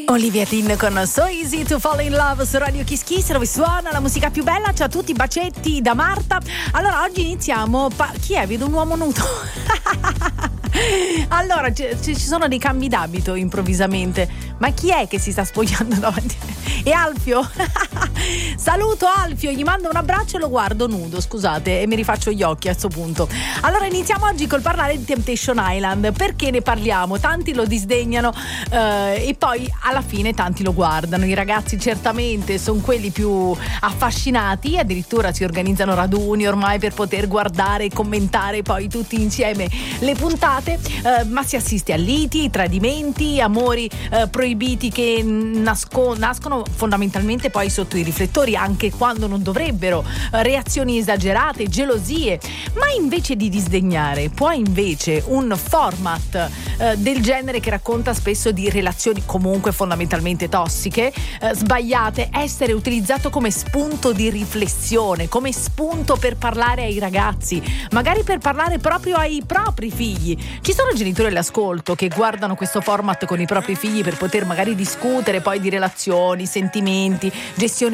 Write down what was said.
Olivia Tin con So Easy to Fall in Love su Radio Kiss Kiss, dove suona la musica più bella. Ciao a tutti, bacetti da Marta. Allora, oggi iniziamo. Chi è? Vedo un uomo nudo. Allora, ci sono dei cambi d'abito improvvisamente. Ma chi è che si sta spogliando davanti? È Alfio. Saluto Alfio, gli mando un abbraccio e lo guardo nudo, scusate, e mi rifaccio gli occhi a questo punto. Allora, iniziamo oggi col parlare di Temptation Island. Perché ne parliamo? Tanti lo disdegnano e poi alla fine tanti lo guardano. I ragazzi certamente sono quelli più affascinati, addirittura si organizzano raduni ormai per poter guardare e commentare poi tutti insieme le puntate, ma si assiste a liti, tradimenti, amori proibiti che nascono fondamentalmente poi sotto i riflettori anche quando non dovrebbero, reazioni esagerate, gelosie. Ma invece di disdegnare, può invece un format del genere, che racconta spesso di relazioni comunque fondamentalmente tossiche, sbagliate, essere utilizzato come spunto di riflessione, come spunto per parlare ai ragazzi, magari per parlare proprio ai propri figli? Ci sono genitori all'ascolto che guardano questo format con i propri figli per poter magari discutere poi di relazioni, sentimenti, gestione